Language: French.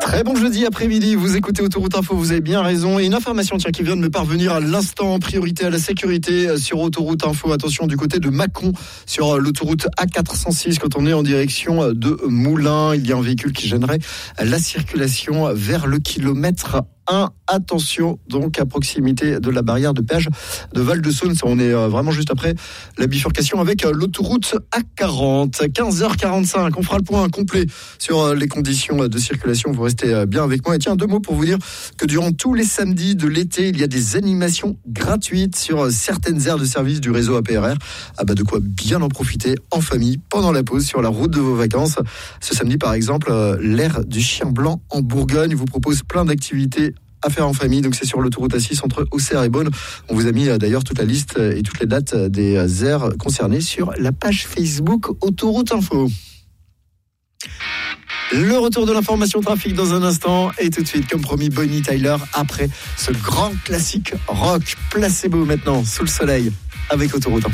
Très bon jeudi après-midi, vous écoutez Autoroute Info, vous avez bien raison. Et une information qui vient de me parvenir à l'instant, priorité à la sécurité sur Autoroute Info. Attention du côté de Mâcon, sur l'autoroute A406, quand on est en direction de Moulins, il y a un véhicule qui gênerait la circulation vers le kilomètre 1. Attention donc à proximité de la barrière de péage de Val-de-Saône. On est vraiment juste après la bifurcation avec l'autoroute A40. 15h45, on fera le point complet sur les conditions de circulation. Vous restez bien avec moi. Et tiens, 2 mots pour vous dire que durant tous les samedis de l'été, il y a des animations gratuites sur certaines aires de service du réseau APRR. De quoi bien en profiter en famille pendant la pause sur la route de vos vacances. Ce samedi par exemple, l'aire du Chien Blanc en Bourgogne vous propose plein d'activités à faire en famille, donc c'est sur l'autoroute A6 entre Auxerre et Beaune. On vous a mis d'ailleurs toute la liste et toutes les dates des aires concernées sur la page Facebook Autoroute Info. Le retour de l'information trafic dans un instant et tout de suite, comme promis, Bonnie Tyler après ce grand classique rock. Placebo maintenant, sous le soleil avec Autoroute Info.